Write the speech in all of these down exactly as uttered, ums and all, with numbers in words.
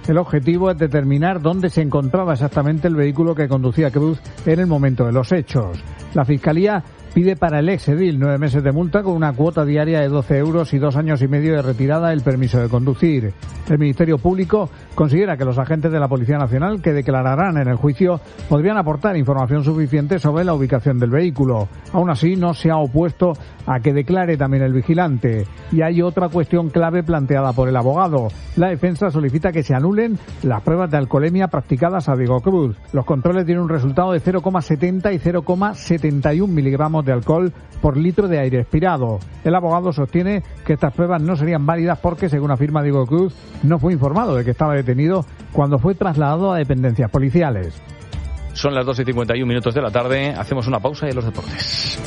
El objetivo es determinar dónde se encontraba exactamente el vehículo que conducía Cruz en el momento de los hechos. La Fiscalía pide para el exedil nueve meses de multa con una cuota diaria de doce euros y dos años y medio de retirada del permiso de conducir. El Ministerio Público considera que los agentes de la Policía Nacional que declararán en el juicio podrían aportar información suficiente sobre la ubicación del vehículo. Aún así, no se ha opuesto a que declare también el vigilante. Y hay otra cuestión clave planteada por el abogado. La defensa solicita que se anulen las pruebas de alcoholemia practicadas a Diego Cruz. Los controles dieron un resultado de cero coma setenta y cero coma setenta y uno miligramos de alcohol por litro de aire expirado. El abogado sostiene que estas pruebas no serían válidas porque, según afirma Diego Cruz, no fue informado de que estaba detenido cuando fue trasladado a dependencias policiales. Son las dos y cincuenta y un minutos de la tarde. Hacemos una pausa y los deportes.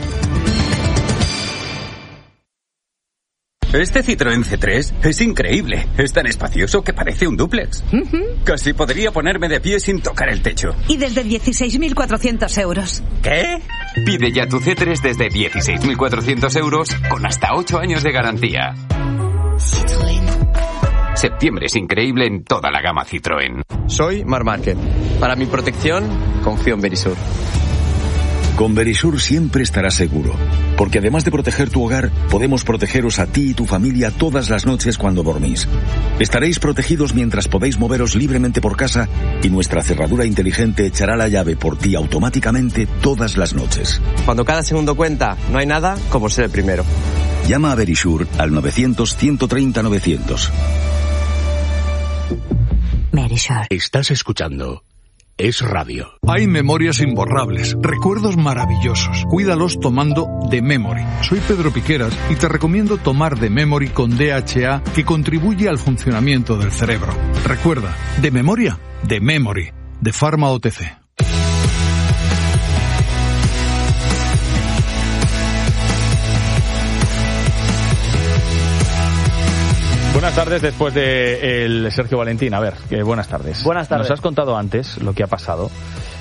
Este Citroën C tres es increíble. Es tan espacioso que parece un dúplex. Uh-huh. Casi podría ponerme de pie sin tocar el techo. Y desde dieciséis mil cuatrocientos euros. ¿Qué? Pide ya tu C tres desde dieciséis mil cuatrocientos euros con hasta ocho años de garantía. Citroën. Septiembre es increíble en toda la gama Citroën. Soy Marc Márquez. Para mi protección, confío en Verisur. Con Verisur siempre estarás seguro, porque además de proteger tu hogar, podemos protegeros a ti y tu familia todas las noches cuando dormís. Estaréis protegidos mientras podéis moveros libremente por casa y nuestra cerradura inteligente echará la llave por ti automáticamente todas las noches. Cuando cada segundo cuenta, no hay nada como ser el primero. Llama a Verisur al novecientos, ciento treinta, novecientos. Verisur. Estás escuchando Es Radio. Hay memorias imborrables, recuerdos maravillosos. Cuídalos tomando The Memory. Soy Pedro Piqueras y te recomiendo tomar The Memory con D H A, que contribuye al funcionamiento del cerebro. Recuerda, de memoria, The Memory, de Pharma O T C. Buenas tardes después de el Sergio Valentín. A ver, eh, buenas tardes. Buenas tardes. Nos has contado antes lo que ha pasado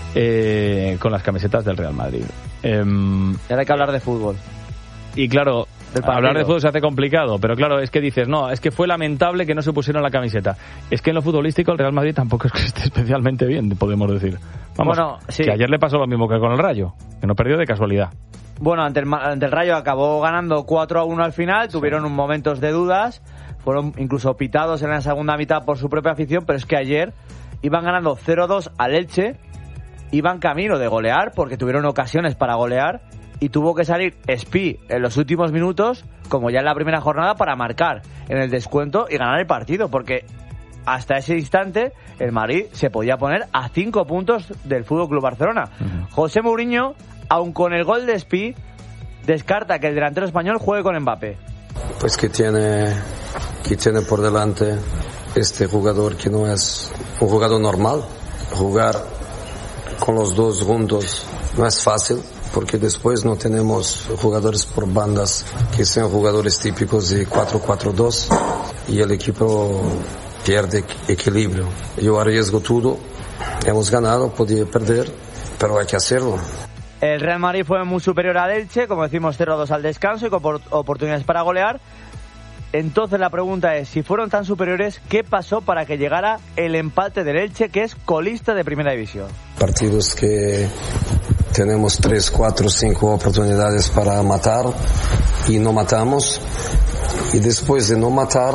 eh, con las camisetas del Real Madrid. Eh, y ahora hay que hablar de fútbol. Y claro, hablar de fútbol se hace complicado, pero claro, es que dices, no, es que fue lamentable que no se pusieron la camiseta. Es que en lo futbolístico el Real Madrid tampoco es que esté especialmente bien, podemos decir. Vamos, bueno, sí. Que ayer le pasó lo mismo que con el Rayo, que no perdió de casualidad. Bueno, ante el, ante el Rayo acabó ganando cuatro a uno al final, tuvieron sí. momentos de dudas, fueron incluso pitados en la segunda mitad por su propia afición, pero es que ayer iban ganando cero dos al Elche, iban camino de golear porque tuvieron ocasiones para golear y tuvo que salir Espi en los últimos minutos, como ya en la primera jornada, para marcar en el descuento y ganar el partido, porque hasta ese instante el Madrid se podía poner a cinco puntos del F C Barcelona. Uh-huh. José Mourinho, aun con el gol de Espi, descarta que el delantero español juegue con Mbappé. Pues que tiene, que tiene por delante este jugador que no es un jugador normal. Jugar con los dos juntos no es fácil, porque después no tenemos jugadores por bandas que sean jugadores típicos de cuatro cuatro dos y el equipo pierde equilibrio. Yo arriesgo todo, hemos ganado, podía perder, pero hay que hacerlo. El Real Madrid fue muy superior al Elche, como decimos, cero dos al descanso y con oportunidades para golear. Entonces la pregunta es, si fueron tan superiores, ¿qué pasó para que llegara el empate del Elche, que es colista de Primera División? Partidos que tenemos tres, cuatro, cinco oportunidades para matar y no matamos. Y después de no matar,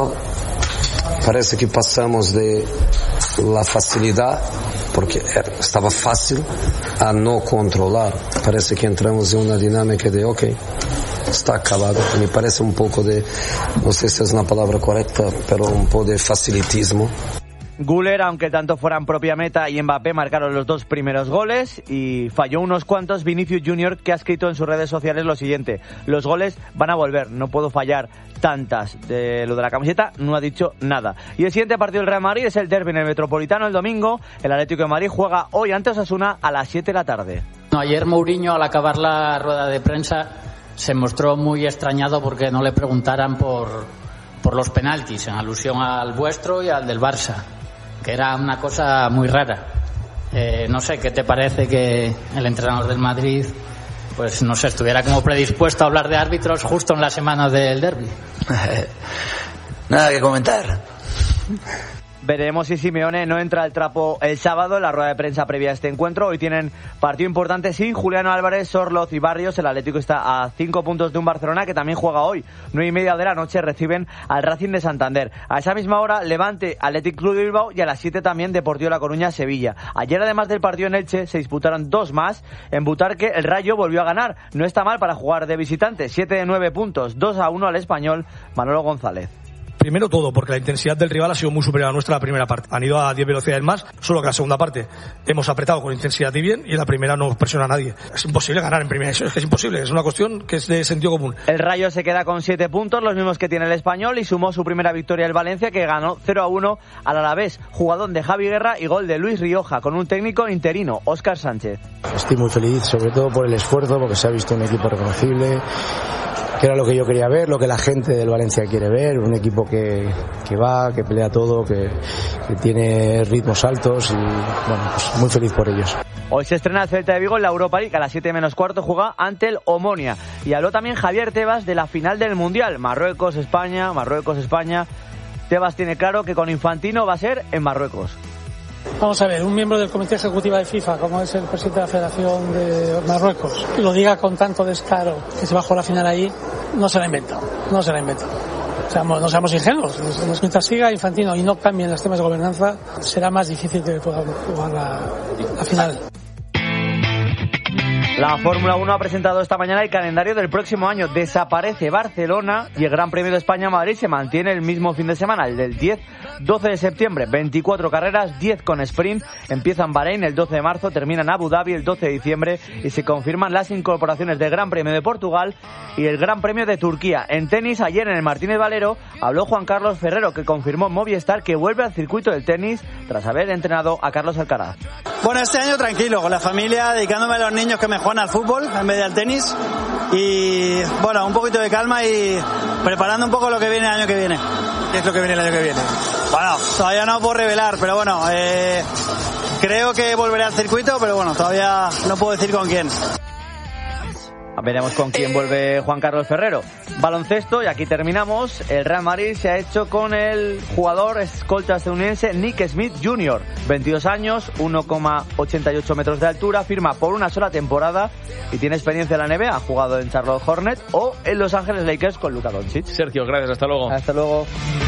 parece que pasamos de la facilidad, porque estaba fácil, a no controlar. Parece que entramos en una dinámica de, ok, está acabado. Me parece un poco de, no sé si es una palabra correcta, pero un poco de facilitismo. Güler, aunque tanto fueran propia meta, y Mbappé marcaron los dos primeros goles y falló unos cuantos Vinicius Junior, que ha escrito en sus redes sociales lo siguiente: los goles van a volver, no puedo fallar tantas. De lo de la camiseta no ha dicho nada. Y el siguiente partido del Real Madrid es el derbi en el Metropolitano el domingo. El Atlético de Madrid juega hoy ante Osasuna a las siete de la tarde. No, ayer Mourinho, al acabar la rueda de prensa, se mostró muy extrañado porque no le preguntaran por, por los penaltis, en alusión al vuestro y al del Barça, que era una cosa muy rara. Eh, no sé, ¿qué te parece que el entrenador del Madrid, pues no sé, estuviera como predispuesto a hablar de árbitros justo en la semana del derbi? Nada que comentar. Veremos si Simeone no entra al trapo el sábado en la rueda de prensa previa a este encuentro. Hoy tienen partido importante sin Julián Álvarez, Sorloz y Barrios. El Atlético está a cinco puntos de un Barcelona que también juega hoy. Nueve y media de la noche reciben al Racing de Santander. A esa misma hora, Levante, Athletic Club de Bilbao y a las siete también Deportivo La Coruña, Sevilla. Ayer, además del partido en Elche, se disputaron dos más. En Butarque, el Rayo volvió a ganar. No está mal para jugar de visitante. siete de nueve puntos, dos a uno al Español. Manolo González. Primero todo, porque la intensidad del rival ha sido muy superior a nuestra la primera parte. Han ido a diez velocidades más, solo que la segunda parte hemos apretado con intensidad y bien, y en la primera no presiona a nadie. Es imposible ganar en primera, eso es que es imposible, es una cuestión que es de sentido común. El Rayo se queda con siete puntos, los mismos que tiene el Español, y sumó su primera victoria el Valencia, que ganó cero a uno al Alavés. Jugadón de Javi Guerra y gol de Luis Rioja, con un técnico interino, Óscar Sánchez. Estoy muy feliz, sobre todo por el esfuerzo, porque se ha visto un equipo reconocible, que era lo que yo quería ver, lo que la gente del Valencia quiere ver, un equipo que, que va, que pelea todo, que, que tiene ritmos altos y bueno, pues muy feliz por ellos. Hoy se estrena el Celta de Vigo en la Europa League, a las siete menos cuarto juega ante el Omonia. Y habló también Javier Tebas de la final del Mundial, Marruecos-España, Marruecos-España. Tebas tiene claro que con Infantino va a ser en Marruecos. Vamos a ver, un miembro del Comité Ejecutivo de FIFA, como es el presidente de la Federación de Marruecos, lo diga con tanto descaro que se va a jugar la final ahí, no se la inventa, no se la inventa. O sea, no seamos ingenuos, mientras siga Infantino y no cambien los temas de gobernanza, será más difícil que pueda jugar la, la final. La Fórmula uno ha presentado esta mañana el calendario del próximo año. Desaparece Barcelona y el Gran Premio de España-Madrid se mantiene el mismo fin de semana, el del diez doce de septiembre. veinticuatro carreras, diez con sprint. Empiezan Bahrein el doce de marzo, terminan Abu Dhabi el doce de diciembre y se confirman las incorporaciones del Gran Premio de Portugal y el Gran Premio de Turquía. En tenis, ayer en el Martínez Valero habló Juan Carlos Ferrero, que confirmó en Movistar que vuelve al circuito del tenis tras haber entrenado a Carlos Alcaraz. Bueno, este año tranquilo, con la familia, dedicándome a los niños que me juegan al fútbol en vez de al tenis y bueno, un poquito de calma y preparando un poco lo que viene el año que viene. ¿Qué es lo que viene el año que viene? Bueno, todavía no puedo revelar, pero bueno, eh, creo que volveré al circuito, pero bueno, todavía no puedo decir con quién. Veremos con quién vuelve Juan Carlos Ferrero. Baloncesto, y aquí terminamos. El Real Madrid se ha hecho con el jugador escolta estadounidense Nick Smith junior veintidós años, uno coma ochenta y ocho metros de altura, firma por una sola temporada y tiene experiencia en la N B A. Ha jugado en Charlotte Hornets o en Los Ángeles Lakers con Luka Doncic. Sergio, gracias. Hasta luego. Hasta luego.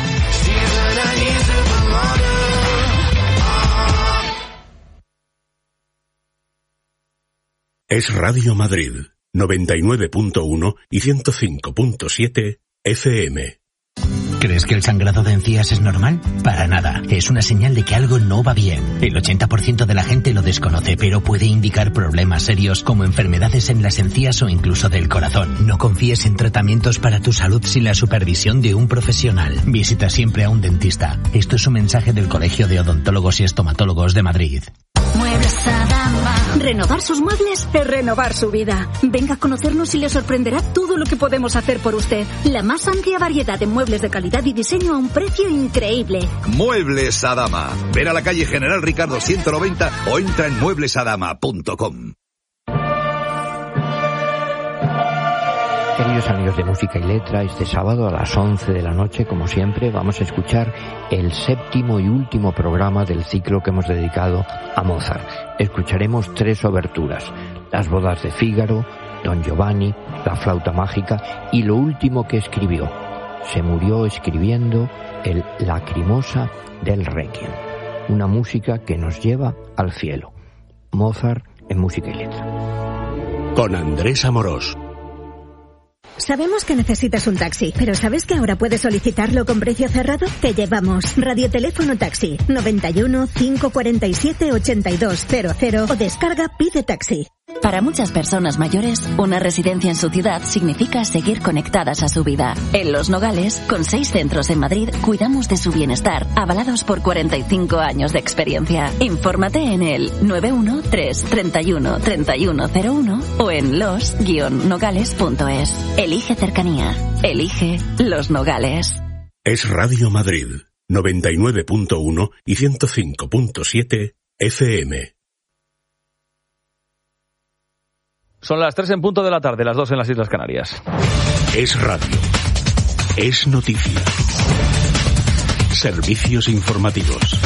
Es Radio Madrid. noventa y nueve punto uno y ciento cinco punto siete F M. ¿Crees que el sangrado de encías es normal? Para nada. Es una señal de que algo no va bien. El ochenta por ciento de la gente lo desconoce, pero puede indicar problemas serios como enfermedades en las encías o incluso del corazón. No confíes en tratamientos para tu salud sin la supervisión de un profesional. Visita siempre a un dentista. Esto es un mensaje del Colegio de Odontólogos y Estomatólogos de Madrid. Muebles Adama. Renovar sus muebles es renovar su vida. Venga a conocernos y le sorprenderá todo lo que podemos hacer por usted. La más amplia variedad de muebles de calidad y diseño a un precio increíble. Muebles Adama. Ven a la calle General Ricardo ciento noventa o entra en muebles adama punto com. Queridos amigos de Música y Letra, este sábado a las once de la noche, como siempre, vamos a escuchar el séptimo y último programa del ciclo que hemos dedicado a Mozart. Escucharemos tres oberturas: Las bodas de Fígaro, Don Giovanni, La flauta mágica y lo último que escribió. Se murió escribiendo el Lacrimosa del Requiem, una música que nos lleva al cielo. Mozart en Música y Letra. Con Andrés Amorós. Sabemos que necesitas un taxi, pero ¿sabes que ahora puedes solicitarlo con precio cerrado? Te llevamos Radioteléfono Taxi noventa y uno, cinco cuarenta y siete, ochenta y dos cero cero o descarga Pide Taxi. Para muchas personas mayores, una residencia en su ciudad significa seguir conectadas a su vida. En Los Nogales, con seis centros en Madrid, cuidamos de su bienestar, avalados por cuarenta y cinco años de experiencia. Infórmate en el nueve uno tres, treinta y uno, treinta y uno cero uno o en los guion nogales punto es. Elige cercanía. Elige Los Nogales. Es Radio Madrid, noventa y nueve punto uno y ciento cinco punto siete F M. Son las tres en punto de la tarde, las dos en las Islas Canarias. Es radio. Es noticia. Servicios informativos.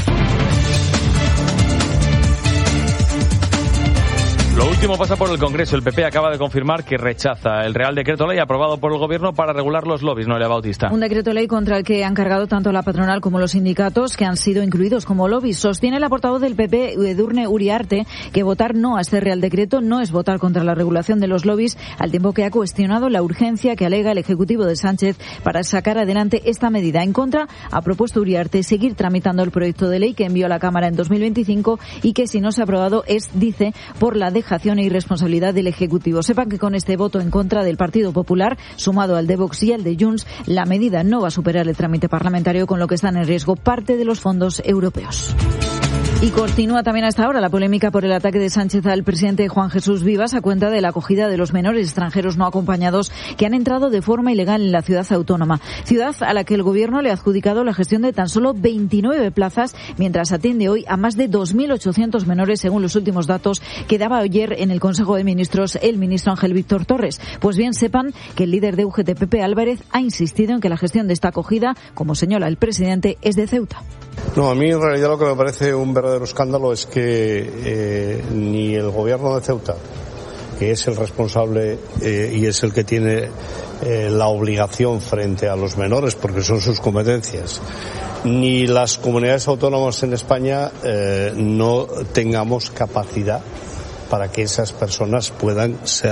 Lo último pasa por el Congreso. El P P acaba de confirmar que rechaza el Real Decreto Ley aprobado por el Gobierno para regular los lobbies. Noelia Bautista. Un decreto ley contra el que han cargado tanto la patronal como los sindicatos, que han sido incluidos como lobbies. Sostiene la portavoz del P P, Edurne Uriarte, que votar no a este Real Decreto no es votar contra la regulación de los lobbies, al tiempo que ha cuestionado la urgencia que alega el Ejecutivo de Sánchez para sacar adelante esta medida. En contra, ha propuesto Uriarte seguir tramitando el proyecto de ley que envió a la Cámara en dos mil veinticinco y que, si no se ha aprobado, es, dice, por la dejación e irresponsabilidad del Ejecutivo. Sepan que con este voto en contra del Partido Popular, sumado al de Vox y al de Junts, la medida no va a superar el trámite parlamentario, con lo que están en riesgo parte de los fondos europeos. Y continúa también hasta ahora la polémica por el ataque de Sánchez al presidente Juan Jesús Vivas a cuenta de la acogida de los menores extranjeros no acompañados que han entrado de forma ilegal en la ciudad autónoma. Ciudad a la que el Gobierno le ha adjudicado la gestión de tan solo veintinueve plazas, mientras atiende hoy a más de dos mil ochocientos menores, según los últimos datos que daba ayer en el Consejo de Ministros el ministro Ángel Víctor Torres. Pues bien, sepan que el líder de U G T, Pepe Álvarez, ha insistido en que la gestión de esta acogida, como señala el presidente, es de Ceuta. No, a mí en realidad lo que me parece un verdadero escándalo es que eh, ni el gobierno de Ceuta, que es el responsable eh, y es el que tiene eh, la obligación frente a los menores, porque son sus competencias, ni las comunidades autónomas en España eh, no tengamos capacidad para que esas personas puedan ser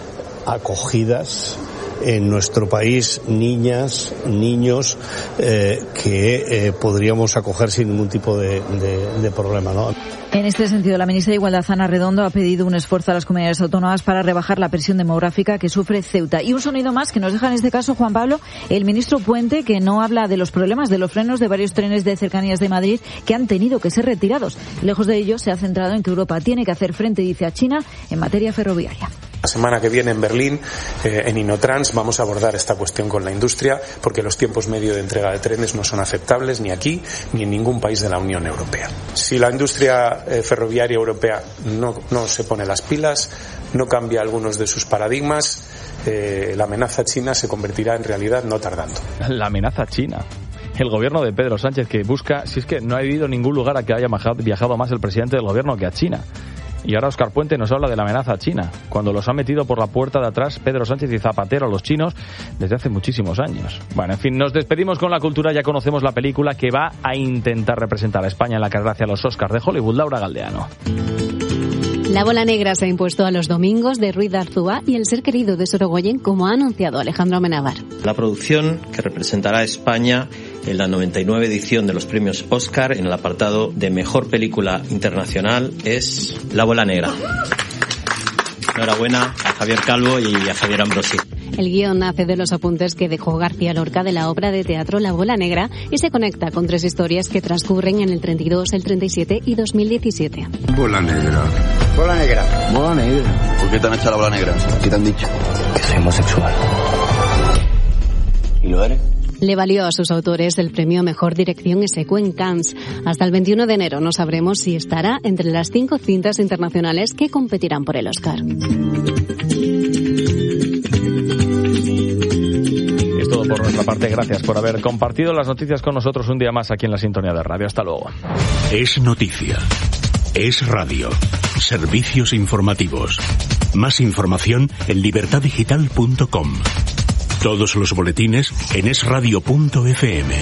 acogidas en nuestro país, niñas, niños eh, que eh, podríamos acoger sin ningún tipo de, de, de problema, ¿no? En este sentido, la ministra de Igualdad, Ana Redondo, ha pedido un esfuerzo a las comunidades autónomas para rebajar la presión demográfica que sufre Ceuta. Y un sonido más que nos deja en este caso, Juan Pablo, el ministro Puente, que no habla de los problemas de los frenos de varios trenes de cercanías de Madrid que han tenido que ser retirados. Lejos de ello, se ha centrado en que Europa tiene que hacer frente, dice, a China en materia ferroviaria. La semana que viene en Berlín, eh, en Inotrans, vamos a abordar esta cuestión con la industria, porque los tiempos medio de entrega de trenes no son aceptables ni aquí ni en ningún país de la Unión Europea. Si la industria eh, ferroviaria europea no, no se pone las pilas, no cambia algunos de sus paradigmas, eh, la amenaza china se convertirá en realidad no tardando. La amenaza china. El gobierno de Pedro Sánchez, que busca, si es que no ha habido ningún lugar a que haya viajado más el presidente del gobierno que a China. Y ahora Óscar Puente nos habla de la amenaza a China, cuando los ha metido por la puerta de atrás Pedro Sánchez y Zapatero a los chinos desde hace muchísimos años. Bueno, en fin, nos despedimos con la cultura. Ya conocemos la película que va a intentar representar a España en la carrera hacia los Oscars de Hollywood. Laura Galdeano. La bola negra se ha impuesto a Los Domingos de Ruiz de Arzúa y El ser querido de Sorogoyen, como ha anunciado Alejandro Amenábar. La producción que representará a España en la noventa y nueve edición de los premios Oscar en el apartado de Mejor Película Internacional es La bola negra. Enhorabuena a Javier Calvo y a Javier Ambrosi. El guión nace de los apuntes que dejó García Lorca de la obra de teatro La bola negra y se conecta con tres historias que transcurren en el treinta y dos, el treinta y siete y dos mil diecisiete. Bola negra. Bola negra. Bola negra. ¿Por qué te han hecho la bola negra? ¿Qué te han dicho? Que soy homosexual. ¿Y lo eres? Le valió a sus autores el premio Mejor Dirección Execuo en Cannes. Hasta el veintiuno de enero no sabremos si estará entre las cinco cintas internacionales que competirán por el Oscar. Es todo por nuestra parte. Gracias por haber compartido las noticias con nosotros un día más aquí en la sintonía de radio. Hasta luego. Es noticia. Es radio. Servicios informativos. Más información en libertad digital punto com. Todos los boletines en es radio punto efe eme.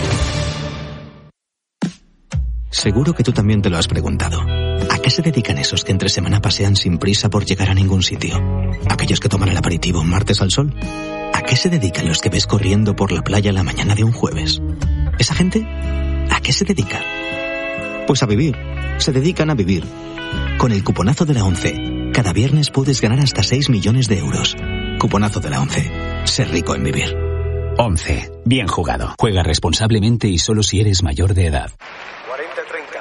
Seguro que tú también te lo has preguntado. ¿A qué se dedican esos que entre semana pasean sin prisa por llegar a ningún sitio? ¿Aquellos que toman el aperitivo un martes al sol? ¿A qué se dedican los que ves corriendo por la playa la mañana de un jueves? ¿Esa gente? ¿A qué se dedica? Pues a vivir. Se dedican a vivir. Con el cuponazo de la ONCE, cada viernes puedes ganar hasta seis millones de euros. Cuponazo de la ONCE. Ser rico en vivir. ONCE. Bien jugado. Juega responsablemente y solo si eres mayor de edad. cuarenta treinta.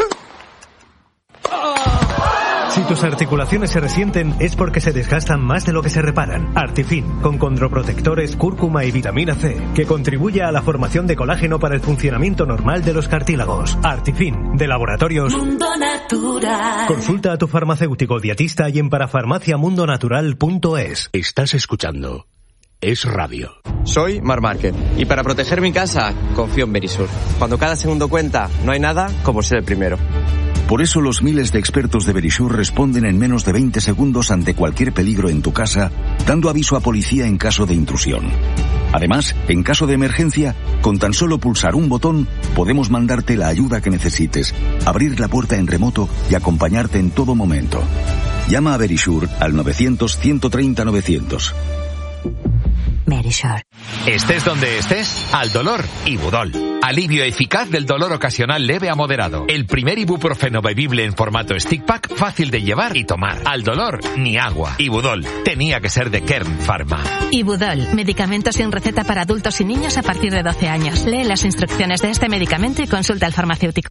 Si tus articulaciones se resienten es porque se desgastan más de lo que se reparan. Artifin, con condroprotectores, cúrcuma y vitamina C, que contribuye a la formación de colágeno para el funcionamiento normal de los cartílagos. Artifin, de Laboratorios Mundo Natural. Consulta a tu farmacéutico dietista y en parafarmaciamundonatural punto es. Estás escuchando es radio. Soy Mar Márquez y para proteger mi casa confío en Verisur. Cuando cada segundo cuenta, no hay nada como ser el primero. Por eso los miles de expertos de Verisur responden en menos de veinte segundos ante cualquier peligro en tu casa, dando aviso a policía en caso de intrusión. Además, en caso de emergencia, con tan solo pulsar un botón, podemos mandarte la ayuda que necesites, abrir la puerta en remoto y acompañarte en todo momento. Llama a Verisur al novecientos, ciento treinta, novecientos. Verisur. Estés donde estés, al dolor, Ibudol. Alivio eficaz del dolor ocasional leve a moderado. El primer ibuprofeno bebible en formato stick pack, fácil de llevar y tomar. Al dolor, ni agua. Ibudol. Tenía que ser de Kern Pharma. Ibudol. Medicamento sin receta para adultos y niños a partir de doce años. Lee las instrucciones de este medicamento y consulta al farmacéutico.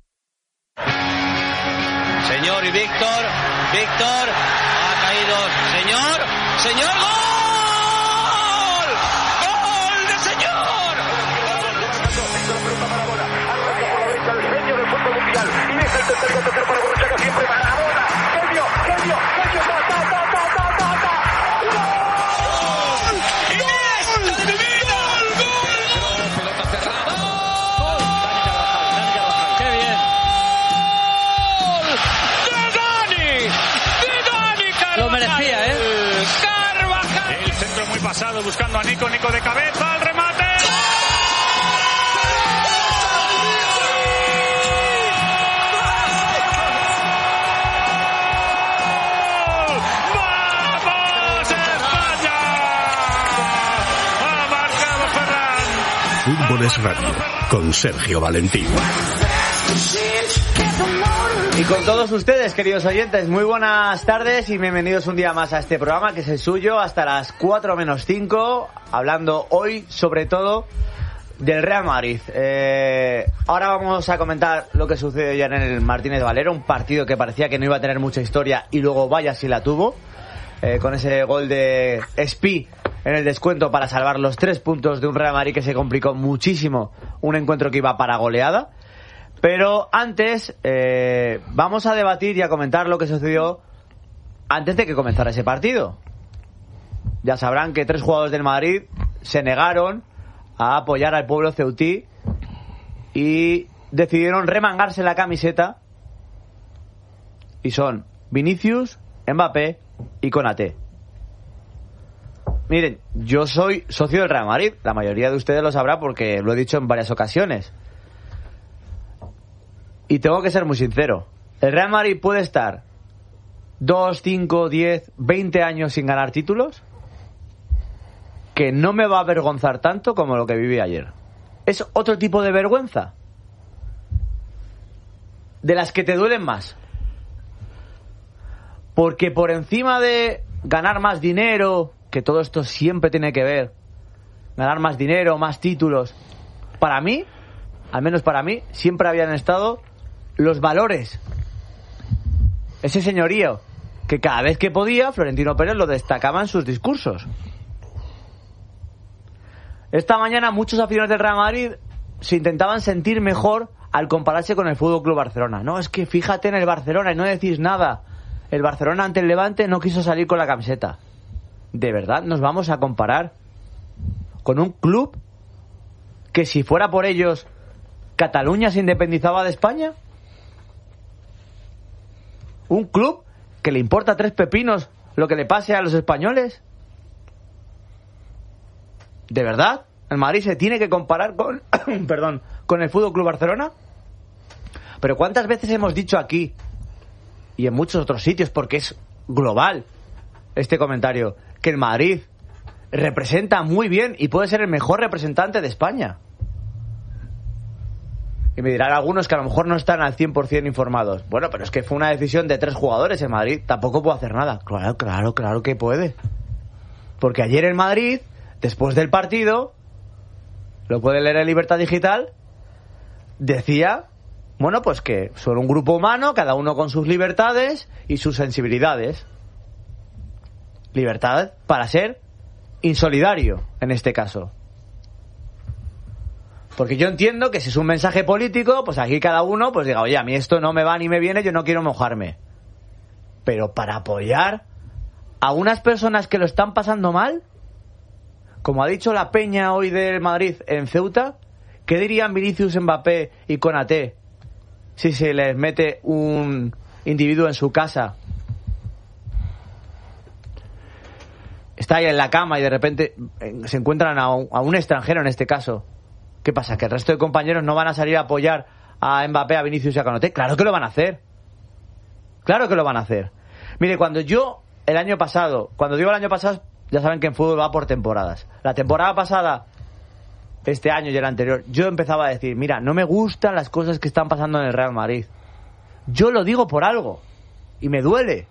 Señor y Víctor. Víctor. Ha caído. Señor. Señor. ¡Gol! Lo merecía, ¿eh? Carvajal. El centro muy pasado buscando a Nico, Nico de cabeza, al remate. ¡Vamos, España! Ha marcado Ferran. Fútbol es radio, con Sergio Valentín. Y con todos ustedes, queridos oyentes, muy buenas tardes y bienvenidos un día más a este programa que es el suyo hasta las cuatro menos cinco, hablando hoy sobre todo del Real Madrid. Eh, ahora vamos a comentar lo que sucedió ya en el Martínez Valero, un partido que parecía que no iba a tener mucha historia y luego vaya si la tuvo, eh, con ese gol de Espí en el descuento para salvar los tres puntos de un Real Madrid que se complicó muchísimo, un encuentro que iba para goleada. Pero antes, eh, vamos a debatir y a comentar lo que sucedió antes de que comenzara ese partido. Ya sabrán que tres jugadores del Madrid se negaron a apoyar al pueblo ceutí y decidieron remangarse la camiseta. Y son Vinicius, Mbappé y Konaté. Miren, yo soy socio del Real Madrid. La mayoría de ustedes lo sabrá porque lo he dicho en varias ocasiones. Y tengo que ser muy sincero. El Real Madrid puede estar dos, cinco, diez, veinte años sin ganar títulos, que no me va a avergonzar tanto como lo que viví ayer. Es otro tipo de vergüenza, de las que te duelen más. Porque por encima de ganar más dinero, que todo esto siempre tiene que ver, ganar más dinero, más títulos, para mí, al menos para mí, siempre habían estado los valores, ese señorío que cada vez que podía Florentino Pérez lo destacaba en sus discursos. Esta mañana muchos aficionados del Real Madrid se intentaban sentir mejor al compararse con el F C Barcelona. No, es que fíjate en el Barcelona y no decís nada. El Barcelona ante el Levante no quiso salir con la camiseta. ¿De verdad nos vamos a comparar con un club que, si fuera por ellos, Cataluña se independizaba de España? ¿Un club que le importa tres pepinos lo que le pase a los españoles? ¿De verdad el Madrid se tiene que comparar con perdón, con el F C Barcelona? Pero ¿cuántas veces hemos dicho aquí y en muchos otros sitios, porque es global este comentario, que el Madrid representa muy bien y puede ser el mejor representante de España? Y me dirán algunos que a lo mejor no están al cien por ciento informados. Bueno, pero es que fue una decisión de tres jugadores en Madrid. Tampoco puede hacer nada. Claro, claro, claro que puede. Porque ayer en Madrid, después del partido, lo puede leer en Libertad Digital, decía, bueno, pues que son un grupo humano, cada uno con sus libertades y sus sensibilidades. Libertad para ser insolidario, en este caso. Porque yo entiendo que si es un mensaje político, pues aquí cada uno pues diga, oye, a mí esto no me va ni me viene, yo no quiero mojarme. Pero para apoyar a unas personas que lo están pasando mal, como ha dicho la peña hoy del Madrid en Ceuta, ¿qué dirían Vinicius, Mbappé y Konaté si se les mete un individuo en su casa? Está ahí en la cama y de repente se encuentran a un, a un extranjero en este caso. ¿Qué pasa? ¿Que el resto de compañeros no van a salir a apoyar a Mbappé, a Vinicius y a Konaté? Claro que lo van a hacer. Claro que lo van a hacer. Mire, cuando yo, el año pasado, cuando digo el año pasado, ya saben que en fútbol va por temporadas. La temporada pasada, este año y el anterior, yo empezaba a decir, mira, no me gustan las cosas que están pasando en el Real Madrid. Yo lo digo por algo. Y me duele.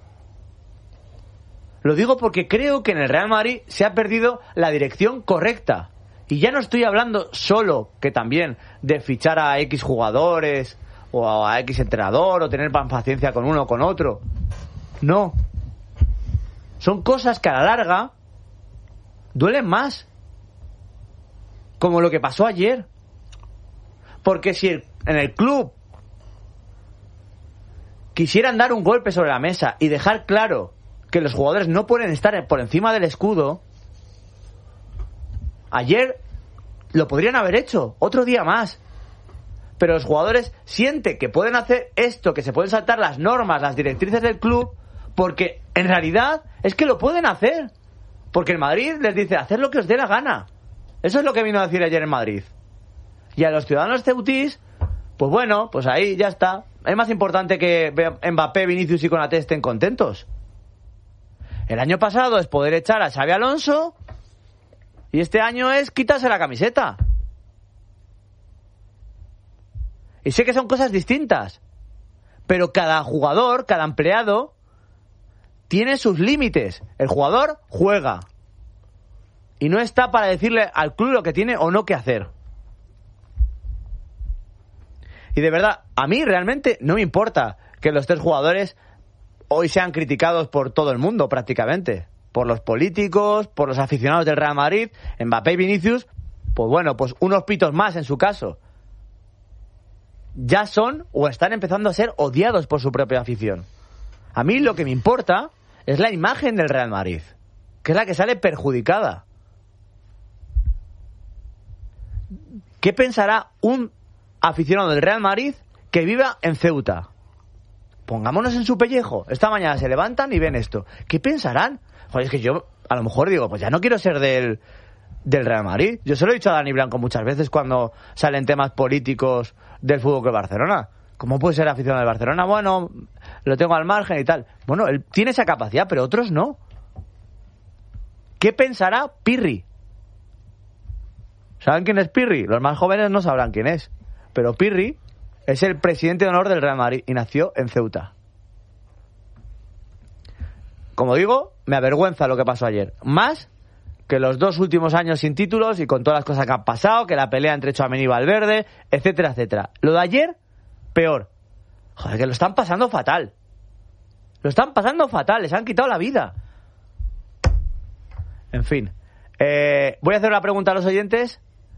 Lo digo porque creo que en el Real Madrid se ha perdido la dirección correcta. Y ya no estoy hablando solo, que también, de fichar a X jugadores o a X entrenador o tener paciencia con uno o con otro. No. Son cosas que a la larga duelen más. Como lo que pasó ayer. Porque si el, en el club quisieran dar un golpe sobre la mesa y dejar claro que los jugadores no pueden estar por encima del escudo, ayer lo podrían haber hecho, otro día más. Pero los jugadores sienten que pueden hacer esto, que se pueden saltar las normas, las directrices del club, porque en realidad es que lo pueden hacer. Porque el Madrid les dice, haced lo que os dé la gana. Eso es lo que vino a decir ayer en Madrid. Y a los ciudadanos ceutís, pues bueno, pues ahí ya está. Es más importante que Mbappé, Vinicius y Konaté estén contentos. El año pasado es poder echar a Xabi Alonso y este año es quitarse la camiseta. Y sé que son cosas distintas, pero cada jugador, cada empleado tiene sus límites. El jugador juega y no está para decirle al club lo que tiene o no que hacer. Y de verdad, a mí realmente no me importa que los tres jugadores hoy sean criticados por todo el mundo prácticamente, por los políticos, por los aficionados del Real Madrid. Mbappé y Vinicius, pues bueno, pues unos pitos más en su caso. Ya son o están empezando a ser odiados por su propia afición. A mí lo que me importa es la imagen del Real Madrid, que es la que sale perjudicada. ¿Qué pensará un aficionado del Real Madrid que viva en Ceuta? Pongámonos en su pellejo. Esta mañana se levantan y ven esto. ¿Qué pensarán? Joder, es que yo a lo mejor digo, pues ya no quiero ser del, del Real Madrid. Yo se lo he dicho a Dani Blanco muchas veces cuando salen temas políticos del Fútbol Club Barcelona. ¿Cómo puede ser aficionado del Barcelona? Bueno, lo tengo al margen y tal. Bueno, él tiene esa capacidad, pero otros no. ¿Qué pensará Pirri? ¿Saben quién es Pirri? Los más jóvenes no sabrán quién es. Pero Pirri es el presidente de honor del Real Madrid y nació en Ceuta. Como digo, me avergüenza lo que pasó ayer. Más que los dos últimos años sin títulos y con todas las cosas que han pasado, que la pelea entre Tchouaméni y Valverde, etcétera, etcétera. Lo de ayer, peor. Joder, que lo están pasando fatal. Lo están pasando fatal, les han quitado la vida. En fin. Eh, voy a hacer una pregunta a los oyentes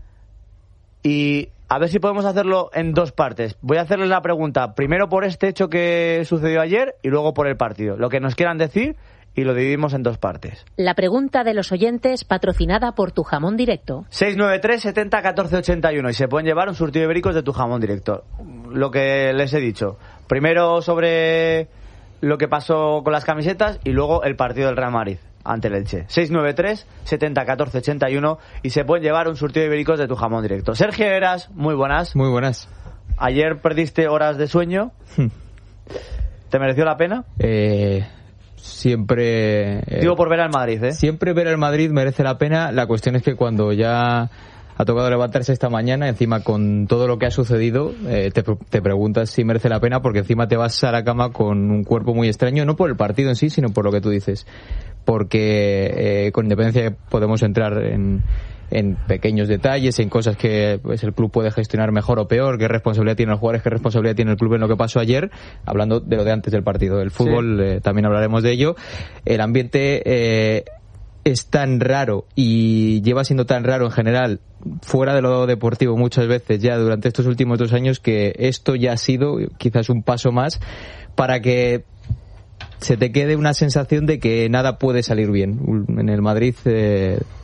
y a ver si podemos hacerlo en dos partes. Voy a hacerles la pregunta primero por este hecho que sucedió ayer y luego por el partido. Lo que nos quieran decir y lo dividimos en dos partes. La pregunta de los oyentes patrocinada por Tu Jamón Directo. seis nueve tres, setenta, catorce, ochenta y uno y se pueden llevar un surtido de ibéricos de Tu Jamón Directo. Lo que les he dicho. Primero sobre lo que pasó con las camisetas y luego el partido del Real Madrid ante el Elche. seis nueve tres, setenta, catorce, ochenta y uno y se pueden llevar un surtido de ibéricos de Tu Jamón Directo. Sergio Heras, muy buenas. Muy buenas. Ayer perdiste horas de sueño. ¿Te mereció la pena? Eh... Siempre... Eh, Digo por ver al Madrid, ¿eh? Siempre ver al Madrid merece la pena. La cuestión es que cuando ya ha tocado levantarse esta mañana, encima con todo lo que ha sucedido, eh, te, te preguntas si merece la pena, porque encima te vas a la cama con un cuerpo muy extraño, no por el partido en sí, sino por lo que tú dices. Porque eh, con independencia podemos entrar en... en pequeños detalles, en cosas que pues, el club puede gestionar mejor o peor, qué responsabilidad tienen los jugadores, qué responsabilidad tiene el club en lo que pasó ayer, hablando de lo de antes del partido del fútbol, sí. eh, también hablaremos de ello. El ambiente eh, es tan raro y lleva siendo tan raro en general, fuera de lo deportivo muchas veces ya durante estos últimos dos años, que esto ya ha sido quizás un paso más para que se te quede una sensación de que nada puede salir bien. En el Madrid... Eh,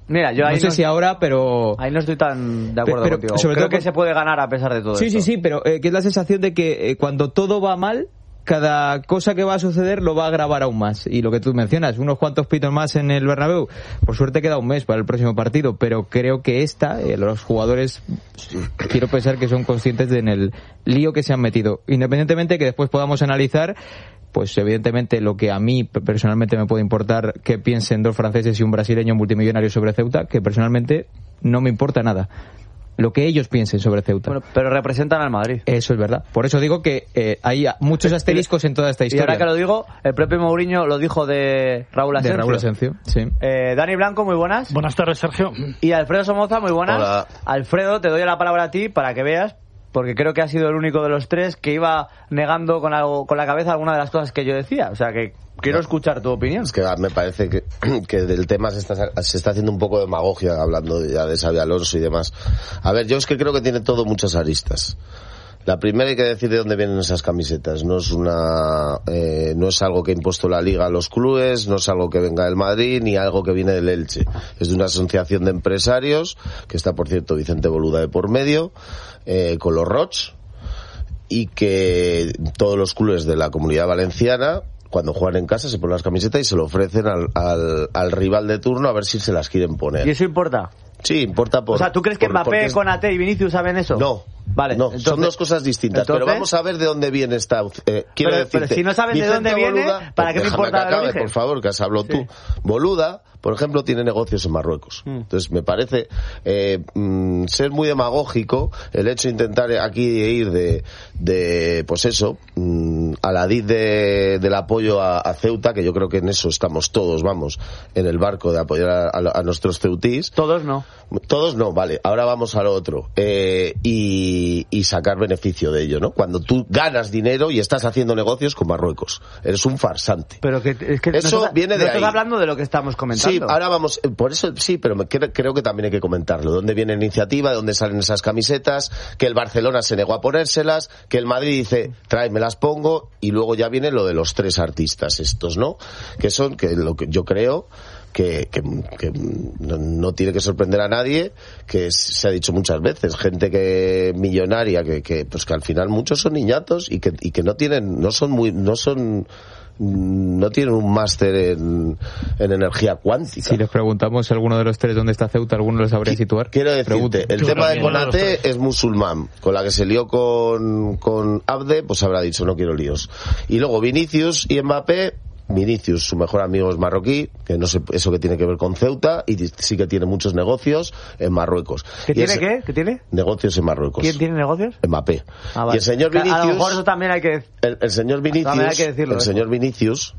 Mira, yo ahí no sé no, si ahora, pero... Ahí no estoy tan de acuerdo pero, contigo. Sobre Creo todo que se puede ganar a pesar de todo sí, esto. Sí, sí, sí, pero eh, que es la sensación de que eh, cuando todo va mal, cada cosa que va a suceder lo va a agravar aún más. Y lo que tú mencionas, unos cuantos pitos más en el Bernabéu, por suerte queda un mes para el próximo partido, pero creo que esta, eh, los jugadores, quiero pensar que son conscientes de en el lío que se han metido. Independientemente que después podamos analizar, pues evidentemente lo que a mí personalmente me puede importar que piensen dos franceses y un brasileño multimillonario sobre Ceuta, que personalmente no me importa nada. Lo que ellos piensen sobre Ceuta. Bueno, pero representan al Madrid. Eso es verdad. Por eso digo que eh, hay muchos asteriscos en toda esta historia. Y ahora que lo digo, el propio Mourinho lo dijo de Raúl Asencio. De Raúl Asencio, sí. Eh, Dani Blanco, muy buenas. Buenas tardes, Sergio. Y Alfredo Somoza, muy buenas. Hola. Alfredo, te doy la palabra a ti para que veas, porque creo que ha sido el único de los tres que iba negando con, algo, con la cabeza alguna de las cosas que yo decía. O sea que quiero escuchar tu opinión. Es que me parece que, que del tema se está, se está haciendo un poco de demagogia, hablando ya de Xabi Alonso y demás. A ver, yo es que creo que tiene todo muchas aristas. La primera hay que decir de dónde vienen esas camisetas. No es una, eh, no es algo que ha impuesto la Liga a los clubes, no es algo que venga del Madrid, ni algo que viene del Elche. Es de una asociación de empresarios, que está, por cierto, Vicente Boluda de por medio, eh, con los Roch, y que todos los clubes de la Comunidad Valenciana, cuando juegan en casa, se ponen las camisetas y se lo ofrecen al, al, al rival de turno a ver si se las quieren poner. ¿Y eso importa? Sí, importa por... O sea, ¿tú crees que por, Mbappé, es... Konaté y Vinicius saben eso? No. Vale. No, entonces, son dos cosas distintas. entonces... Pero vamos a ver de dónde viene esta... Eh, quiero pero, decirte, pero si no saben Vicente de dónde viene, Boluda, ¿para qué me importa que acabe, el origen? por favor, que has hablado sí. tú. Boluda, por ejemplo, tiene negocios en Marruecos. Mm. Entonces, me parece eh, mm, ser muy demagógico el hecho de intentar aquí ir de, de pues eso, mm, a la diz de, del apoyo a, a Ceuta, que yo creo que en eso estamos todos, vamos, en el barco de apoyar a, a, a nuestros ceutís. Todos no. Todos no, vale. Ahora vamos a lo otro. Eh, y, y sacar beneficio de ello, ¿no? Cuando tú ganas dinero y estás haciendo negocios con Marruecos. Eres un farsante. Pero que, es que eso no viene de no ahí. Estás hablando de lo que estamos comentando. Sí, ahora vamos, por eso sí, pero me, creo, creo que también hay que comentarlo. ¿Dónde viene la iniciativa? ¿De dónde salen esas camisetas? Que el Barcelona se negó a ponérselas, que el Madrid dice, trae, me las pongo, y luego ya viene lo de los tres artistas estos, ¿no? Que son, que lo que yo creo... Que, que, que no, no tiene que sorprender a nadie, que se ha dicho muchas veces, gente que millonaria, que, que pues que al final muchos son niñatos y que, y que no tienen, no son muy, no son, no tienen un máster en, en energía cuántica. Si les preguntamos a alguno de los tres dónde está Ceuta, alguno lo sabría situar. Quiero decirte, Pregunte. el Yo tema de Konaté es musulmán, con la que se lió con, con Abde, pues habrá dicho no quiero líos. Y luego Vinicius y Mbappé, Vinicius, su mejor amigo es marroquí, que no sé eso que tiene que ver con Ceuta, y sí que tiene muchos negocios en Marruecos. ¿Qué y tiene es, qué? ¿Qué tiene? Negocios en Marruecos. ¿Quién tiene negocios? Mbappé. Ah, vale. Y el señor Vinicius... A lo mejor eso también hay que... El, el señor Vinicius... También hay que decirlo, el ¿eh? señor Vinicius,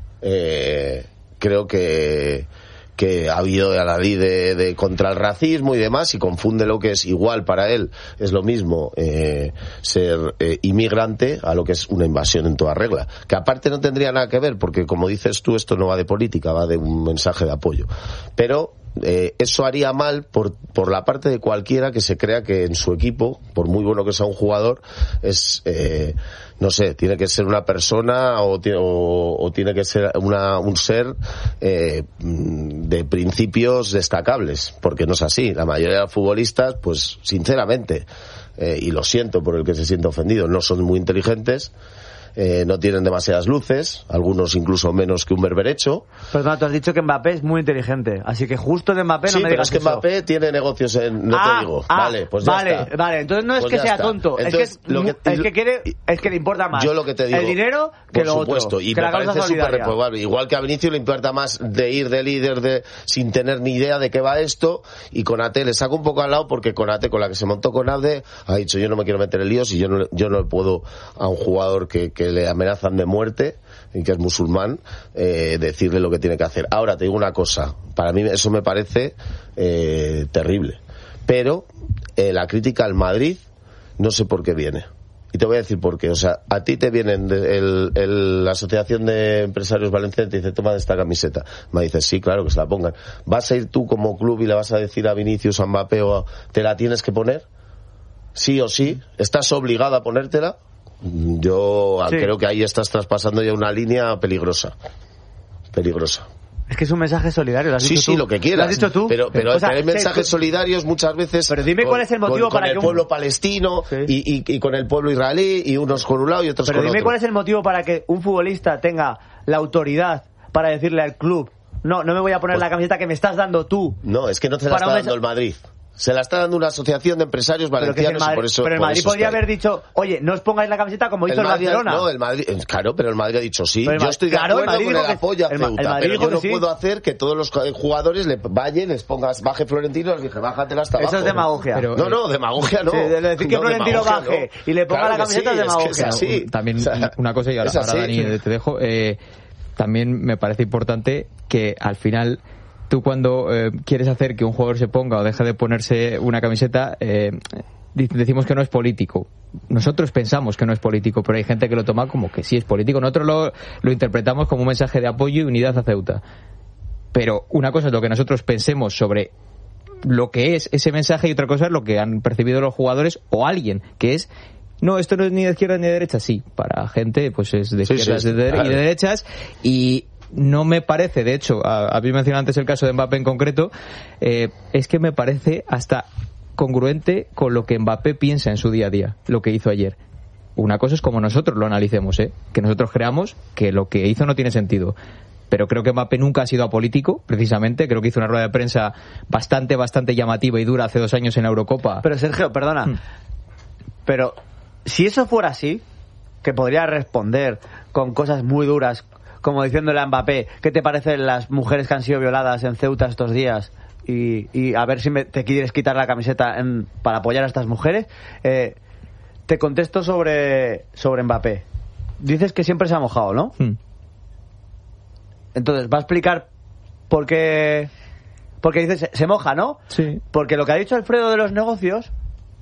eh, creo que... que ha habido a la ley de, de contra el racismo y demás, y confunde lo que es igual para él, es lo mismo eh, ser eh, inmigrante a lo que es una invasión en toda regla, que aparte no tendría nada que ver, porque como dices tú, esto no va de política, va de un mensaje de apoyo, pero eh, eso haría mal por, por la parte de cualquiera que se crea que en su equipo, por muy bueno que sea un jugador, es eh, no sé, tiene que ser una persona o, o, o tiene que ser una, un ser eh, de principios destacables, porque no es así. La mayoría de los futbolistas, pues sinceramente, eh, y lo siento por el que se siente ofendido, no son muy inteligentes, eh, no tienen demasiadas luces, algunos incluso menos que un berberecho. Perdón, tú has dicho que Mbappé es muy inteligente, así que justo de Mbappé no sí, me digas digas pero es que eso. Mbappé tiene negocios en... No ah, te digo. Ah, vale, pues ya vale, está. Vale, entonces no es pues que sea está. tonto, Entonces, es, que, lo que, es que quiere es que le importa más yo lo que te digo, el dinero que por lo supuesto, otro, y que me la causa parece súper solidaria. reprobable. Igual que a Vinicius le importa más de ir de líder de sin tener ni idea de qué va esto, y Konaté le saca un poco al lado, porque Konaté, con la que se montó con Abde, ha dicho yo no me quiero meter en líos y yo no, yo no puedo a un jugador que, que le amenazan de muerte y que es musulmán, eh, decirle lo que tiene que hacer. Ahora te digo una cosa, para mí eso me parece eh, terrible, pero eh, la crítica al Madrid no sé por qué viene, y te voy a decir por qué. O sea, a ti te vienen de, el, el, la Asociación de Empresarios Valencianos y te dice toma esta camiseta, me dices sí, claro, que se la pongan. ¿Vas a ir tú como club y le vas a decir a Vinicius, a Mbappé o a, te la tienes que poner? Sí o sí, ¿estás obligado a ponértela? Yo sí. creo que ahí estás traspasando ya una línea peligrosa. Peligrosa. Es que es un mensaje solidario, lo has sí, dicho sí, tú. lo que quieras. Lo has dicho tú. Pero, pero, o sea, pero hay mensajes sí, solidarios muchas veces. Pero dime con, cuál es el motivo con, para con que el pueblo un... palestino sí. y, y, y con el pueblo israelí y unos con un lado y otros pero con otro. Pero dime cuál es el motivo para que un futbolista tenga la autoridad para decirle al club: no, no me voy a poner pues, la camiseta que me estás dando tú. No, es que no te la está dando el Madrid. Se la está dando una asociación de empresarios valencianos Madrid, y por eso. Pero el por Madrid eso podría haber dicho: oye, no os pongáis la camiseta como hizo el, el Madrid, Barcelona. No, el Madrid, claro, pero el Madrid ha dicho sí. Pero yo estoy de claro, acuerdo el con el que, apoyo a el, Ceuta, el pero yo no sí. puedo hacer que todos los jugadores le vayan, les pongas, baje Florentino, les dije, bájatela hasta abajo. Eso es demagogia. Pero, no, no, demagogia no. Sí, de decir que no, Florentino baje no. y le ponga claro la camiseta sí, es demagogia. Es que es así. También o sea, una cosa, y ahora, ahora Dani, te dejo, eh, también me parece importante que al final tú cuando eh, quieres hacer que un jugador se ponga o deje de ponerse una camiseta, eh, decimos que no es político. Nosotros pensamos que no es político, pero hay gente que lo toma como que sí es político. Nosotros lo, lo interpretamos como un mensaje de apoyo y unidad a Ceuta. Pero una cosa es lo que nosotros pensemos sobre lo que es ese mensaje y otra cosa es lo que han percibido los jugadores o alguien, que es no, esto no es ni de izquierda ni de derecha. Sí, para gente pues es de izquierdas sí, sí, de, claro. y de derechas y no me parece, de hecho, habéis mencionado antes el caso de Mbappé en concreto, eh, es que me parece hasta congruente con lo que Mbappé piensa en su día a día, lo que hizo ayer. Una cosa es como nosotros lo analicemos, ¿eh? Que nosotros creamos que lo que hizo no tiene sentido. Pero creo que Mbappé nunca ha sido apolítico, precisamente. Creo que hizo una rueda de prensa bastante, bastante llamativa y dura hace dos años en la Eurocopa. Pero Sergio, perdona, hmm. pero si eso fuera así, que podría responder con cosas muy duras, como diciéndole a Mbappé, ¿qué te parecen las mujeres que han sido violadas en Ceuta estos días? Y, y a ver si me, te quieres quitar la camiseta en, para apoyar a estas mujeres. Eh, te contesto sobre, sobre Mbappé. Dices que siempre se ha mojado, ¿no? Hmm. Entonces, ¿va a explicar por qué? Porque dices, se moja, ¿no? Sí. Porque lo que ha dicho Alfredo de los negocios,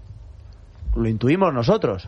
lo intuimos nosotros.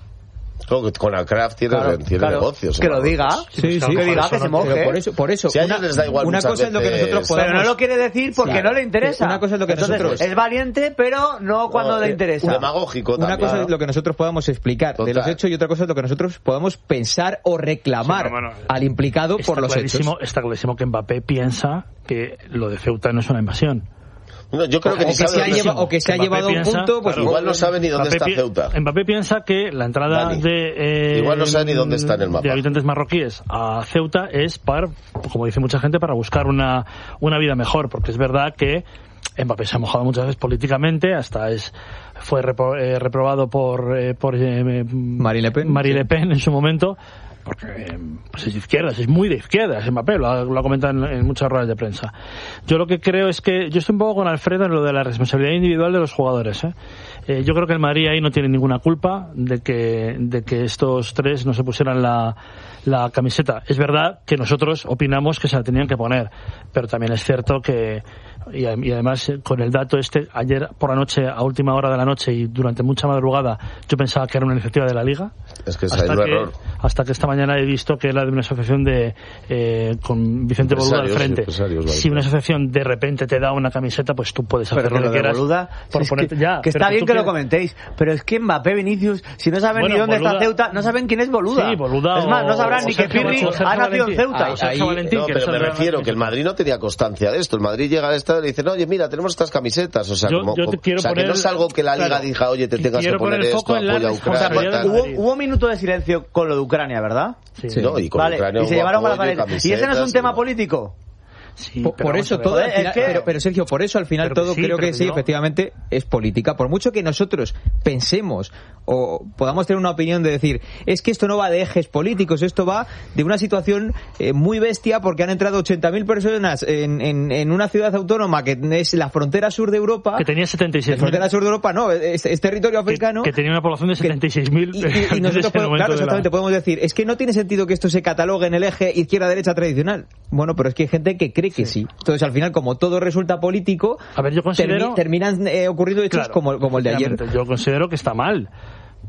Con Alcraft tiene, claro, tiene claro. negocios. Que lo diga. Sí, sí, que diga, que se moje. Pero por eso, por eso si a ellos les da igual una cosa veces, es lo que nosotros podamos... Pero no lo quiere decir porque claro. no le interesa. Una cosa es lo que Entonces, nosotros... es valiente, pero no cuando no, le interesa. Un demagógico también. Una cosa claro. es lo que nosotros podamos explicar Total. de los hechos y otra cosa es lo que nosotros podamos pensar o reclamar sí, no, bueno, al implicado por los hechos. Está clarísimo que Mbappé piensa que lo de Ceuta no es una invasión. No, yo creo que o, ni que sabe se ha lleva, o que se ha llevado a un punto pues claro, igual no sabe ni dónde Mbappé está Ceuta. Mbappé piensa que la entrada Dani. de eh, igual no sabe ni dónde está en el mapa de habitantes marroquíes a Ceuta es para, como dice mucha gente, para buscar una una vida mejor, porque es verdad que Mbappé se ha mojado muchas veces políticamente, hasta es fue repro, eh, reprobado por eh, por eh, Marine Le Pen, Marine sí. Le Pen en su momento. Porque pues es de izquierdas, es muy de izquierdas, Mbappé lo ha, lo ha comentado en, en muchas ruedas de prensa. Yo lo que creo es que, yo estoy un poco con Alfredo en lo de la responsabilidad individual de los jugadores, ¿eh? Eh, yo creo que el Madrid ahí no tiene ninguna culpa de que, de que estos tres no se pusieran la, la camiseta. Es verdad que nosotros opinamos que se la tenían que poner, pero también es cierto que, y, y además con el dato este, ayer por la noche, a última hora de la noche y durante mucha madrugada, yo pensaba que era una iniciativa de la Liga. Es que es hasta un que, error. Hasta que esta mañana he visto que era de una asociación de eh, con Vicente Boluda al frente. Si una asociación de repente te da una camiseta, pues tú puedes hacer pero lo que quieras. Boluda, por si ponerte, que, ya, que está bien que quieres... lo comentéis, pero es que Mbappé, Vinicius, si no saben bueno, ni dónde Boluda... está Ceuta, no saben quién es Boluda. Sí, Boluda es más, no sabrán o... ni que Pirri ha nacido en Ceuta. Ahí, ahí, Valentín, no, pero me refiero que el Madrid no tenía constancia de esto. El Madrid llega al estadio y dice, no, oye, mira, tenemos estas camisetas. O sea, yo, como, yo te quiero o sea poner... que no es algo que la Liga claro, diga, oye, te tengas que poner esto, apoya a Ucrania. Hubo, hubo un minuto de silencio con lo de Ucrania, ¿verdad? Sí. sí. No, y con vale. Ucrania y se llevaron para la ¿Y ese no es un tema político? Sí, por, por eso todo al final, es que... pero, pero Sergio, por eso al final pero todo sí, creo que sí, yo... efectivamente es política. Por mucho que nosotros pensemos o podamos tener una opinión de decir, es que esto no va de ejes políticos, esto va de una situación eh, muy bestia porque han entrado ochenta mil personas en, en, en una ciudad autónoma que es la frontera sur de Europa. Que tenía setenta y seis mil. La frontera sur de Europa no, es, es territorio africano. Que, que tenía una población de setenta y seis mil. Y, y, y nosotros podemos, claro, exactamente, la... podemos decir, es que no tiene sentido que esto se catalogue en el eje izquierda-derecha tradicional. Bueno, pero es que hay gente que cree que sí. sí. Entonces, al final, como todo resulta político, a ver, yo considero... termi- terminan eh, ocurriendo hechos claro, como, como el de ayer. Yo considero que está mal.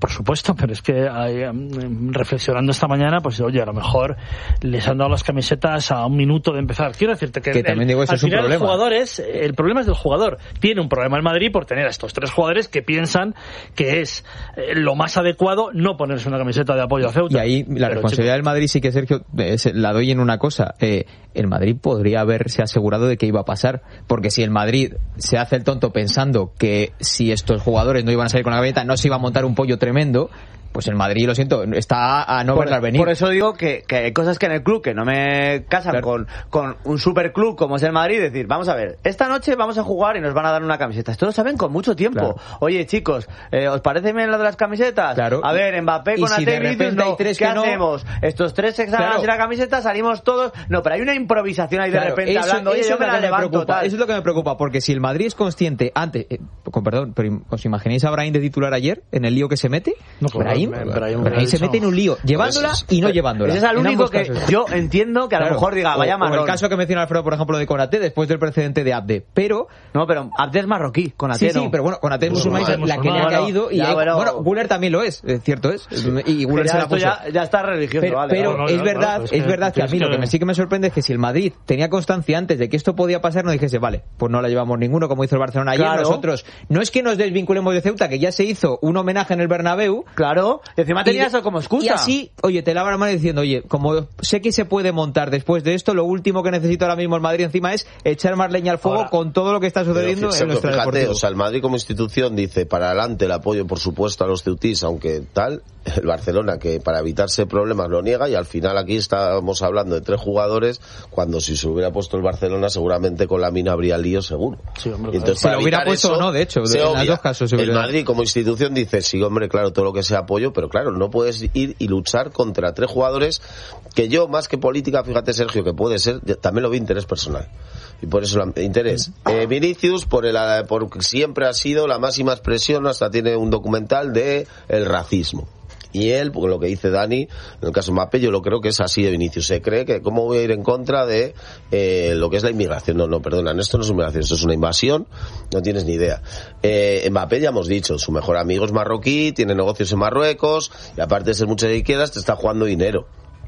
por supuesto, pero es que hay, reflexionando esta mañana, pues oye, a lo mejor les han dado las camisetas a un minuto de empezar. Quiero decirte que, que el, también digo, eso al es un final problema. Los jugadores, el problema es del jugador. Tiene un problema el Madrid por tener a estos tres jugadores que piensan que es eh, lo más adecuado no ponerse una camiseta de apoyo a Ceuta. Y ahí la pero, responsabilidad chicos, del Madrid sí que, Sergio, es, la doy en una cosa. Eh, el Madrid podría haberse asegurado de que iba a pasar, porque si el Madrid se hace el tonto pensando que si estos jugadores no iban a salir con la camiseta no se iba a montar un pollo tremendo, pues el Madrid, lo siento, está a no por, verlas venir. Por eso digo que, que hay cosas que en el club que no me casan claro. con, con un superclub como es el Madrid, decir, vamos a ver, esta noche vamos a jugar y nos van a dar una camiseta. Esto lo saben con mucho tiempo. Claro. Oye, chicos, eh, ¿os parece bien lo de las camisetas? Claro. A ver, Mbappé con si Ate, ¿no? ¿Qué que hacemos? No... Estos tres exámenes y la camiseta, salimos todos. No, pero hay una improvisación ahí de claro, repente eso, hablando. Oye, yo me la levanto. Tal. Eso es lo que me preocupa, porque si el Madrid es consciente antes, eh, con perdón, pero ¿os imagináis a Brahim de titular ayer en el lío que se mete? No, Brahim, Brahim, Brahim se mete en un lío, llevándola pues, y no llevándola. Ese es el único que casos. Yo entiendo que a claro. lo mejor diga, vaya marrón. O el caso que menciona Alfredo, por ejemplo, de Konaté, después del precedente de Abde. Pero... No, pero Abde es marroquí, Konaté sí, no. Sí, pero bueno, Konaté es musulmán, es la que le ha caído. Y ya, hay, bueno, bueno, Güler también lo es, cierto es. Y Güler se la puso. Ya, ya está religioso, pero, vale. Pero no, no, es no, verdad, no, es, es verdad que a mí que... lo que me, sí que me sorprende es que si el Madrid tenía constancia antes de que esto podía pasar, no dijese, vale, pues no la llevamos ninguno, como hizo el Barcelona ayer. Claro. Nosotros, no es que nos desvinculemos de Ceuta, que ya se hizo un homenaje en el Bernabéu. Claro, y encima tenía eso como excusa. Y así, oye, te lava la mano diciendo, oye, como sé que se puede montar después de esto, lo último que necesito ahora mismo el Madrid encima es echar más leña al fuego ahora, con todo lo que está sucediendo fíjate, en nuestra fíjate, deportiva. O sea, el Madrid como institución dice, para adelante el apoyo, por supuesto, a los ceutís, aunque tal, el Barcelona, que para evitarse problemas lo niega, y al final aquí estamos hablando de tres jugadores, cuando si se hubiera puesto el Barcelona, seguramente con la mina habría lío seguro. Sí, hombre, entonces, se lo hubiera puesto o no, de hecho, de, en los dos casos. Se hubiera... El Madrid como institución dice, sí, hombre, claro, todo lo que sea apoyo, pero claro, no puedes ir y luchar contra tres jugadores que yo, más que política, fíjate, Sergio, que puede ser, también lo vi interés personal. Y por eso el interés. Eh, Vinicius, por el, por siempre ha sido la máxima expresión, hasta tiene un documental de el racismo. Y él, porque lo que dice Dani, en el caso Mbappé, yo lo creo que es así de Vinicius. Se cree que cómo voy a ir en contra de eh, lo que es la inmigración. No, no, perdonan, esto no es inmigración, esto es una invasión, no tienes ni idea. Eh, Mbappé, ya hemos dicho, su mejor amigo es marroquí, tiene negocios en Marruecos, y aparte de ser mucho de izquierdas, te está jugando dinero.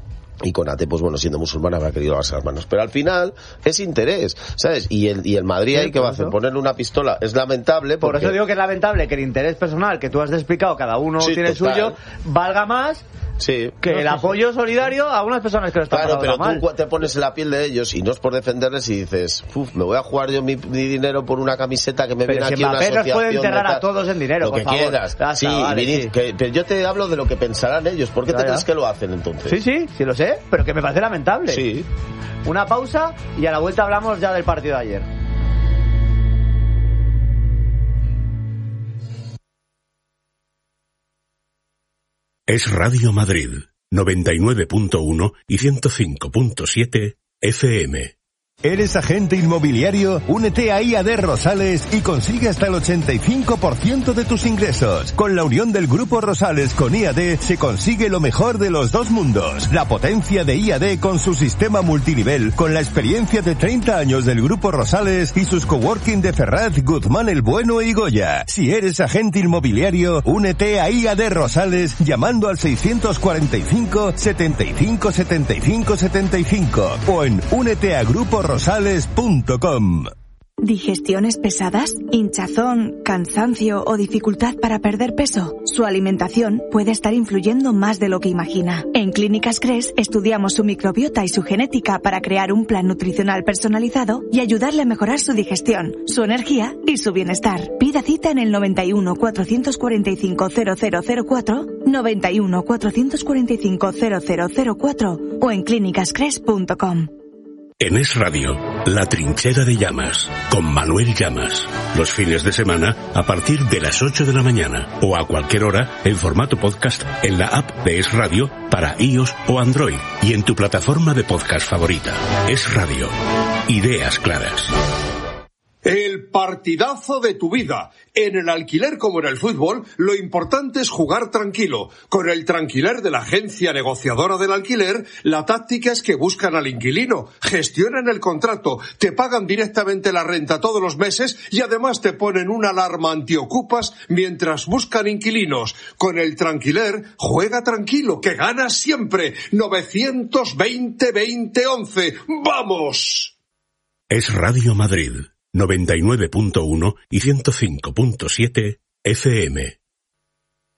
Y Konaté, pues bueno, siendo musulmán habrá querido lavarse las manos. Pero al final es interés, ¿sabes? Y el, y el Madrid, ¿hay que va a hacer? Ponerle una pistola. Es lamentable porque... Por eso digo que es lamentable que el interés personal que tú has explicado, cada uno sí, tiene total. Suyo, valga más... Sí. Que no, el apoyo sí. solidario a unas personas que lo están claro, pero mal. Tú te pones en la piel de ellos y no es por defenderles y dices, uff, me voy a jugar yo mi, mi dinero por una camiseta que me pero viene si aquí una asociación. Pero nos puede enterrar a todos en dinero, lo por que favor. quieras. Ya sí, está, vale, vinid, sí. Que, pero yo te hablo de lo que pensarán ellos. ¿Por qué ya, te ya. crees que lo hacen entonces? Sí, sí, sí lo sé, pero que me parece lamentable. Sí. Una pausa y a la vuelta hablamos ya del partido de ayer. Es Radio Madrid, noventa y nueve punto uno y ciento cinco punto siete F M. ¿Eres agente inmobiliario? Únete a I A D Rosales y consigue hasta el ochenta y cinco por ciento de tus ingresos. Con la unión del Grupo Rosales con I A D se consigue lo mejor de los dos mundos. La potencia de I A D con su sistema multinivel, con la experiencia de treinta años del Grupo Rosales y sus coworking de Ferraz, Guzmán el Bueno y Goya. Si eres agente inmobiliario, únete a I A D Rosales llamando al seiscientos cuarenta y cinco, setenta y cinco, setenta y cinco, setenta y cinco o en únete a grupo rosales punto com. ¿Digestiones pesadas? ¿Hinchazón, cansancio o dificultad para perder peso? Su alimentación puede estar influyendo más de lo que imagina. En Clínicas Cres estudiamos su microbiota y su genética para crear un plan nutricional personalizado y ayudarle a mejorar su digestión, su energía y su bienestar. Pida cita en el noventa y uno, cuatrocientos cuarenta y cinco, cero cero cero cuatro, noventa y uno, cuatrocientos cuarenta y cinco, cero cero cero cuatro o en clínicas cres punto com. En Es Radio, La Trinchera de Llamas, con Manuel Llamas. Los fines de semana, a partir de las ocho de la mañana, o a cualquier hora, en formato podcast, en la app de Es Radio, para iOS o Android, y en tu plataforma de podcast favorita. Es Radio. Ideas claras. El partidazo de tu vida. En el alquiler como en el fútbol, lo importante es jugar tranquilo. Con el Tranquiler de la agencia negociadora del alquiler, la táctica es que buscan al inquilino, gestionan el contrato, te pagan directamente la renta todos los meses y además te ponen una alarma antiocupas mientras buscan inquilinos. Con el Tranquiler, juega tranquilo, que ganas siempre. novecientos veinte veinte once. ¡Vamos! Es Radio Madrid, noventa y nueve punto uno y ciento cinco punto siete F M.